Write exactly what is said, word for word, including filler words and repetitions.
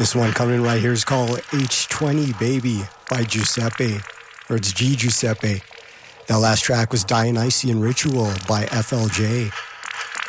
This one coming right here is called H twenty Baby by Giuseppe, or it's G Giuseppe. That last track was Dionysian Ritual by F L J.